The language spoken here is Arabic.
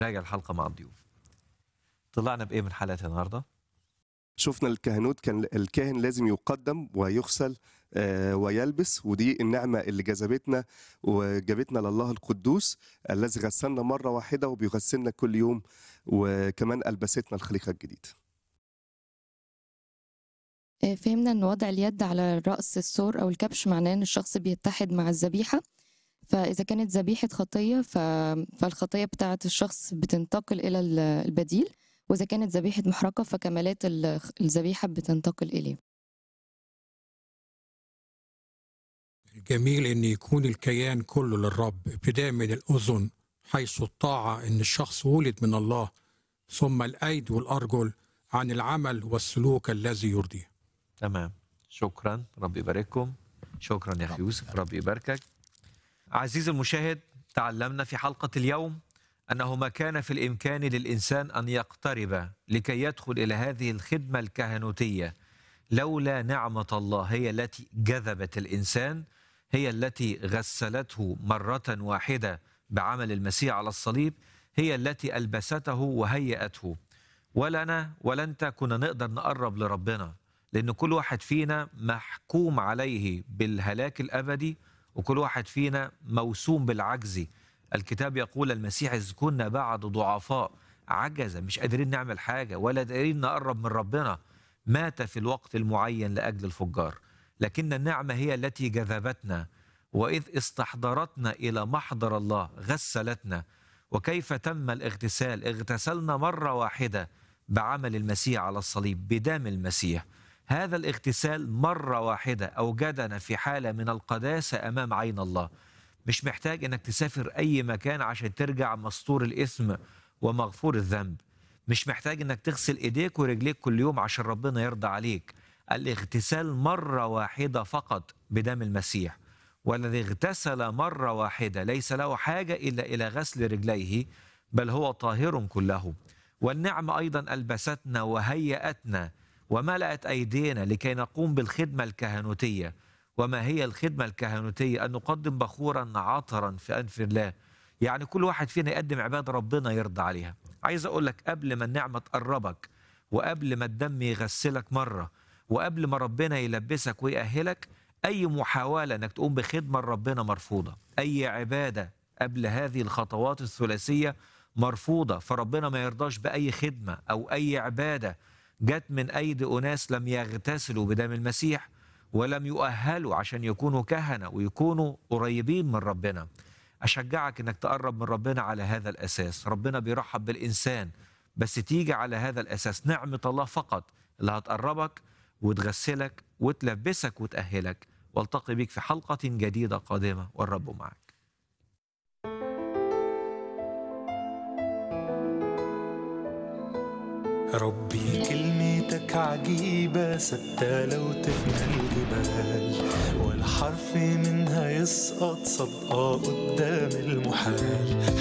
راجع الحلقة مع الضيوف. طلعنا بإيه من حلقة النهاردة؟ شفنا الكهنوت، كان الكاهن لازم يقدم ويغسل ويلبس، ودي النعمة اللي جذبتنا وجابتنا لله القدوس الذي غسلنا مرة واحدة وبيغسلنا كل يوم، وكمان ألبستنا الخليقة الجديدة. فهمنا إن وضع اليد على رأس الثور أو الكبش معناه إن الشخص بيتحد مع الذبيحة، فإذا كانت ذبيحة خطية فالخطية بتاعة الشخص بتنتقل إلى البديل، وإذا كانت ذبيحة محرقة فكمالات الذبيحة بتنتقل إليه. الجميل ان يكون الكيان كله للرب، ابتداء من الاذن حيث الطاعه ان الشخص ولد من الله، ثم الايد والارجل عن العمل والسلوك الذي يرضيه. تمام، شكرا، رب يبارككم. شكرا يا أخي يوسف، رب يباركك. عزيزي المشاهد، تعلمنا في حلقة اليوم أنه ما كان في الإمكان للإنسان أن يقترب لكي يدخل إلى هذه الخدمة الكهنوتية لولا نعمة الله هي التي جذبت الإنسان، هي التي غسلته مرة واحدة بعمل المسيح على الصليب، هي التي ألبسته وهيأته. ولنا ولا أنت كنا نقدر نقرب لربنا، لأن كل واحد فينا محكوم عليه بالهلاك الأبدي، وكل واحد فينا موسوم بالعجز. الكتاب يقول المسيح إذ كنا بعد ضعفاء عجز، مش قادرين نعمل حاجة ولا قادرين نقرب من ربنا، مات في الوقت المعين لأجل الفجار. لكن النعمة هي التي جذبتنا، وإذ استحضرتنا إلى محضر الله غسلتنا. وكيف تم الاغتسال؟ اغتسلنا مرة واحدة بعمل المسيح على الصليب، بدم المسيح. هذا الاغتسال مرة واحدة أوجدنا في حالة من القداسة أمام عين الله. مش محتاج أنك تسافر أي مكان عشان ترجع مستور الإثم ومغفور الذنب. مش محتاج أنك تغسل إيديك ورجليك كل يوم عشان ربنا يرضى عليك. الاغتسال مرة واحدة فقط بدم المسيح. والذي اغتسل مرة واحدة ليس له حاجة إلا إلى غسل رجليه، بل هو طاهر كله. والنعمة أيضا ألبستنا وهيأتنا وملأت أيدينا لكي نقوم بالخدمة الكهنوتية. وما هي الخدمة الكهنوتية؟ أن نقدم بخورا عطرا في أنف الله. يعني كل واحد فينا يقدم عبادة ربنا يرضى عليها. عايز أقول لك، قبل ما النعمة تقربك، وقبل ما الدم يغسلك مرة، وقبل ما ربنا يلبسك ويأهلك، أي محاولة أنك تقوم بخدمة ربنا مرفوضة. أي عبادة قبل هذه الخطوات الثلاثية مرفوضة. فربنا ما يرضاش بأي خدمة أو أي عبادة جت من أيدي أناس لم يغتسلوا بدم المسيح ولم يؤهلوا عشان يكونوا كهنة ويكونوا قريبين من ربنا. أشجعك أنك تقرب من ربنا على هذا الأساس. ربنا بيرحب بالإنسان، بس تيجي على هذا الأساس. نعمة الله فقط اللي هتقربك وتغسلك وتلبسك وتأهلك. والتقي بك في حلقة جديدة قادمة، والرب معك. ربي كلمتك عجيبة ثابتة لو تفنى الجبال، ولا حرف منها يسقط صدقة قدام المحال.